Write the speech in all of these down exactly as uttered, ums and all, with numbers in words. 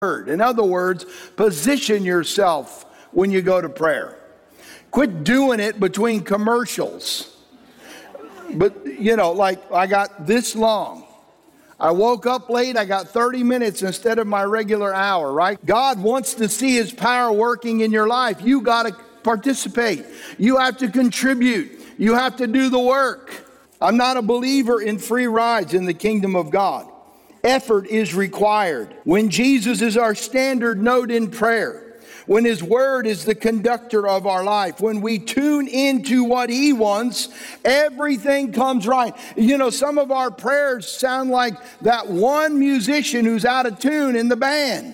In other words, position yourself when you go to prayer. Quit doing it between commercials. But, you know, like I got this long. I woke up late, I got thirty minutes instead of my regular hour, right? God wants to see His power working in your life. You got to participate. You have to contribute. You have to do the work. I'm not a believer in free rides in the kingdom of God. Effort is required. When Jesus is our standard note in prayer, when His Word is the conductor of our life, when we tune into what He wants, everything comes right. You know, some of our prayers sound like that one musician who's out of tune in the band.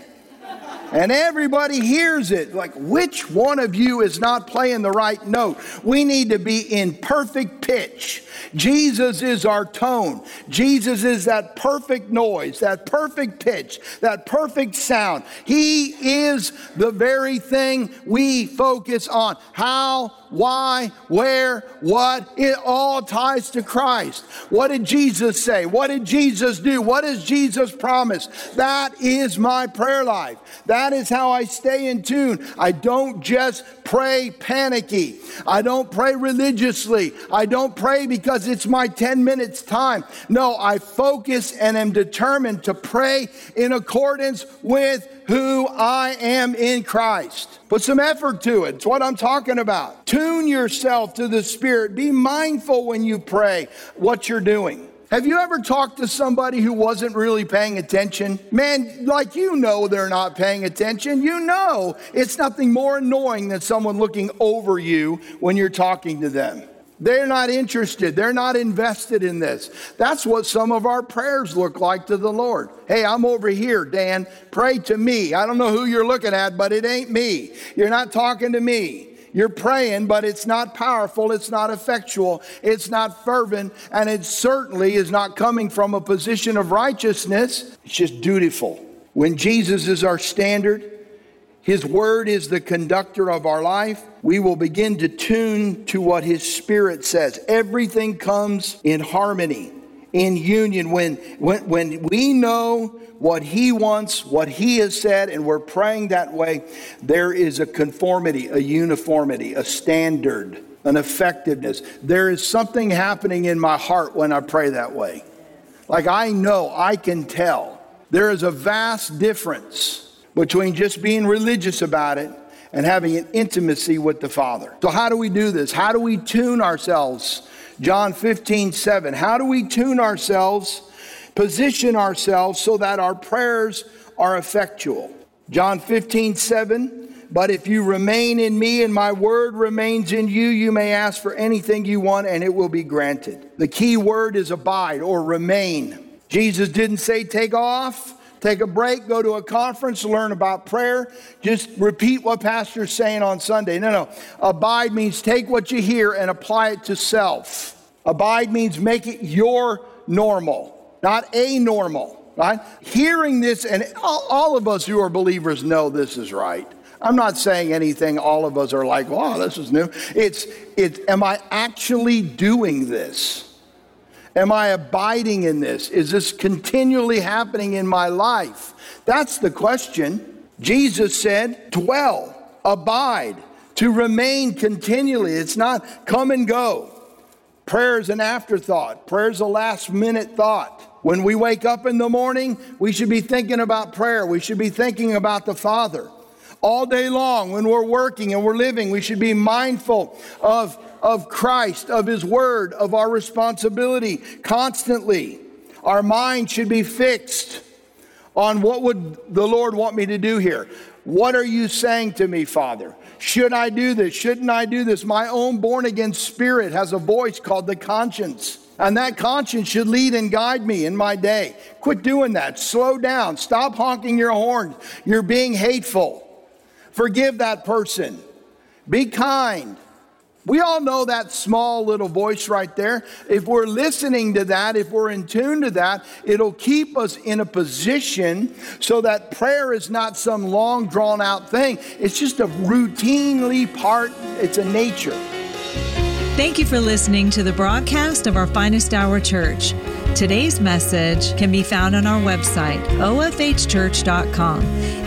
And everybody hears it. Like, which one of you is not playing the right note? We need to be in perfect pitch. Jesus is our tone. Jesus is that perfect noise, that perfect pitch, that perfect sound. He is the very thing we focus on. How, why, where, what, it all ties to Christ. What did Jesus say? What did Jesus do? What does Jesus promise? That is my prayer life. That is how I stay in tune. I don't just pray panicky. I don't pray religiously. I don't pray because it's my ten minutes time. No, I focus and am determined to pray in accordance with who I am in Christ. Put some effort to it. It's what I'm talking about. Tune yourself to the Spirit. Be mindful when you pray what you're doing. Have you ever talked to somebody who wasn't really paying attention? Man, like you know they're not paying attention. You know it's nothing more annoying than someone looking over you when you're talking to them. They're not interested. They're not invested in this. That's what some of our prayers look like to the Lord. Hey, I'm over here, Dan. Pray to me. I don't know who you're looking at, but it ain't me. You're not talking to me. You're praying, but it's not powerful, it's not effectual, it's not fervent, and it certainly is not coming from a position of righteousness. It's just dutiful. When Jesus is our standard, His Word is the conductor of our life, we will begin to tune to what His Spirit says. Everything comes in harmony, in union. When, when, when we know what He wants, what He has said, and we're praying that way, there is a conformity, a uniformity, a standard, an effectiveness. There is something happening in my heart when I pray that way. Like I know, I can tell. There is a vast difference between just being religious about it and having an intimacy with the Father. So how do we do this? How do we tune ourselves? John fifteen seven. How do we tune ourselves? Position ourselves so that our prayers are effectual. John fifteen seven, but if you remain in me and my word remains in you, you may ask for anything you want and it will be granted. The key word is abide or remain. Jesus didn't say take off, take a break, go to a conference, learn about prayer. Just repeat what pastor's saying on Sunday. No, no. Abide means take what you hear and apply it to self. Abide means make it your normal. Not a normal, right? Hearing this, and all, all of us who are believers know this is right. I'm not saying anything all of us are like, wow, this is new. It's, it's, am I actually doing this? Am I abiding in this? Is this continually happening in my life? That's the question. Jesus said, dwell, abide, to remain continually. It's not come and go. Prayer is an afterthought. Prayer is a last minute thought. When we wake up in the morning, we should be thinking about prayer. We should be thinking about the Father. All day long, when we're working and we're living, we should be mindful of, of Christ, of His Word, of our responsibility constantly. Our mind should be fixed on what would the Lord want me to do here. What are you saying to me, Father? Should I do this? Shouldn't I do this? My own born-again spirit has a voice called the conscience. And that conscience should lead and guide me in my day. Quit doing that. Slow down. Stop honking your horn. You're being hateful. Forgive that person. Be kind. We all know that small little voice right there. If we're listening to that, if we're in tune to that, it'll keep us in a position so that prayer is not some long drawn out thing. It's just a routinely part. It's a nature. Thank you for listening to the broadcast of our Finest Hour Church. Today's message can be found on our website, o f h church dot com.